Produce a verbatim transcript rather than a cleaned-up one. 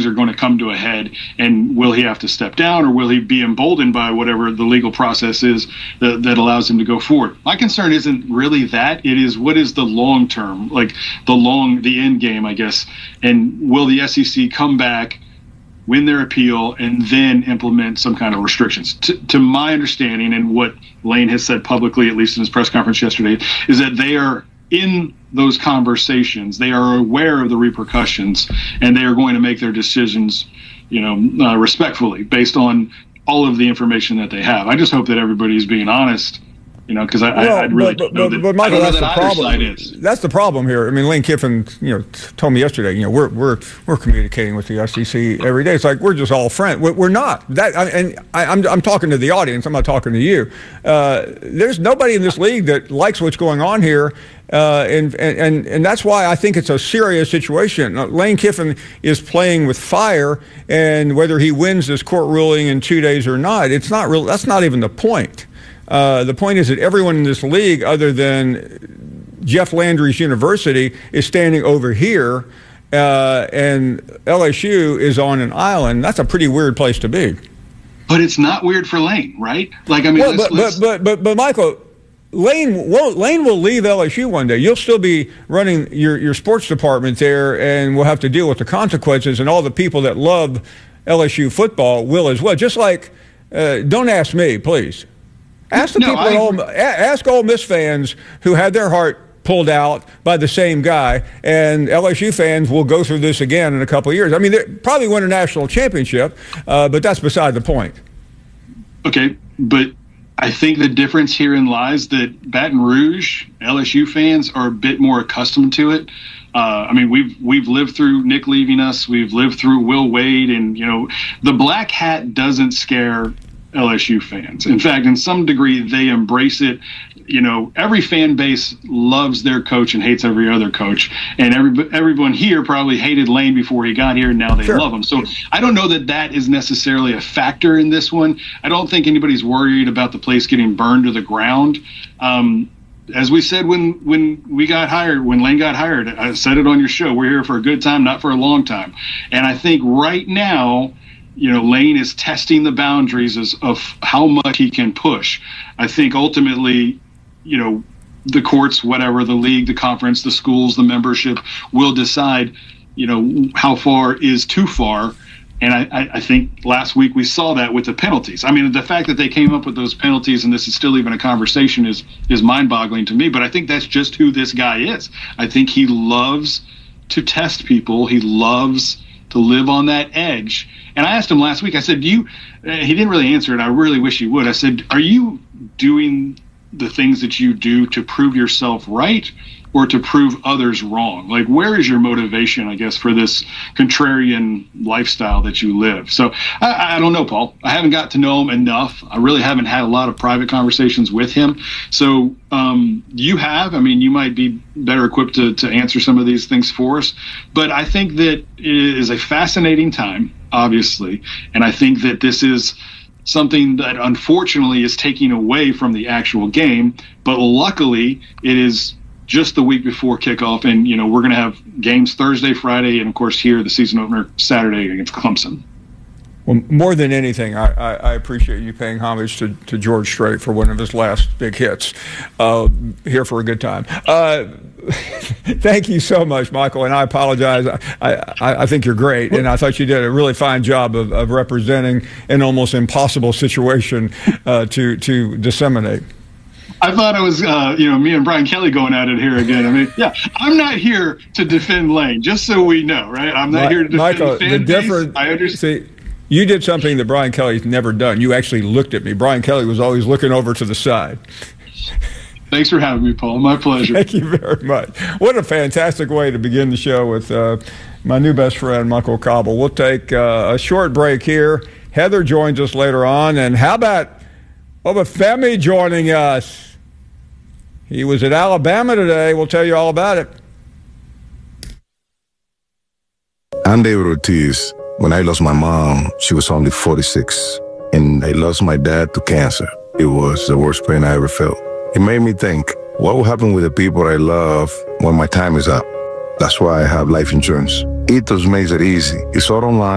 are going to come to a head, and will he have to step down, or will he be emboldened by whatever the legal process is that, that allows him to go forward? My concern isn't really that. It is, what is the long term, like the long, the end game, I guess, and will the S E C come back, win their appeal, and then implement some kind of restrictions? To, to my understanding, and what Lane has said publicly, at least in his press conference yesterday, is that they are in those conversations. They are aware of the repercussions, and they are going to make their decisions, you know, uh, respectfully, based on all of the information that they have. I just hope that everybody's being honest. You know, because I, well, I I'd really but, know but, that, but Michael, I don't that's know that the either problem. side is. That's the problem here. I mean, Lane Kiffin, you know, t- told me yesterday. You know, we're we're we're communicating with the S E C every day. It's like we're just all friends. We're, we're not. That I, and I, I'm I'm talking to the audience. I'm not talking to you. Uh, there's nobody in this league that likes what's going on here. Uh, and, and and that's why I think it's a serious situation. Lane Kiffin is playing with fire, and whether he wins this court ruling in two days or not, it's not real. That's not even the point. Uh, the point is that everyone in this league, other than Jeff Landry's university, is standing over here, uh, and L S U is on an island. That's a pretty weird place to be. But it's not weird for Lane, right? Like, I mean, well, let's, but, let's, but, but but but Michael, Lane won't. Lane will leave L S U one day. You'll still be running your your sports department there, and we'll have to deal with the consequences. And all the people that love L S U football will as well. Just like, uh, don't ask me, please. Ask the no, people at Ole, ask Ole Miss fans who had their heart pulled out by the same guy, and L S U fans will go through this again in a couple of years. I mean, they probably win a national championship, uh, but that's beside the point. Okay, but I think the difference herein lies that Baton Rouge L S U fans are a bit more accustomed to it. Uh, I mean, we've we've lived through Nick leaving us. We've lived through Will Wade, and you know, the black hat doesn't scare L S U fans. In fact, in some degree, they embrace it. You know, every fan base loves their coach and hates every other coach. And every, everyone here probably hated Lane before he got here, and now they sure. love him. So I don't know that that is necessarily a factor in this one. I don't think anybody's worried about the place getting burned to the ground. Um, as we said when, when we got hired, when Lane got hired, I said it on your show, we're here for a good time, not for a long time. And I think right now, you know, Lane is testing the boundaries as, of how much he can push. I think ultimately, you know, the courts, whatever, the league, the conference, the schools, the membership will decide, you know, how far is too far. And I, I think last week we saw that with the penalties. I mean, the fact that they came up with those penalties and this is still even a conversation is is mind-boggling to me. But I think that's just who this guy is. I think he loves to test people. He loves to live on that edge. And I asked him last week, I said, do you, uh, he didn't really answer it. I really wish he would. I said, are you doing the things that you do to prove yourself right or to prove others wrong? Like, where is your motivation, I guess, for this contrarian lifestyle that you live? So I, I don't know, Paul. I haven't got to know him enough. I really haven't had a lot of private conversations with him. So um, you have, I mean, you might be better equipped to, to answer some of these things for us. But I think that it is a fascinating time, obviously. And I think that this is something that unfortunately is taking away from the actual game. But luckily, it is just the week before kickoff, and you know we're going to have games Thursday, Friday, and of course here the season opener Saturday against Clemson. Well, more than anything, I, I, I appreciate you paying homage to, to George Strait for one of his last big hits. Uh, here for a good time. Uh, thank you so much, Michael, and I apologize. I, I, I think you're great, and I thought you did a really fine job of, of representing an almost impossible situation uh, to to disseminate. I thought it was, uh, you know, me and Brian Kelly going at it here again. I mean, yeah, I'm not here to defend Lane, just so we know, right? I'm not Ma- here to defend Michael, fan the base. difference, I understand. See, you did something that Brian Kelly's never done. You actually looked at me. Brian Kelly was always looking over to the side. Thanks for having me, Paul. My pleasure. Thank you very much. What a fantastic way to begin the show with uh, my new best friend, Michael Cobble. We'll take uh, a short break here. Heather joins us later on. And how about Obafemi joining us? He was at Alabama today. We'll tell you all about it. I'm David Ortiz. When I lost my mom, she was only forty-six. And I lost my dad to cancer. It was the worst pain I ever felt. It made me think, what will happen with the people I love when my time is up? That's why I have life insurance. Ethos makes it easy. It's all online.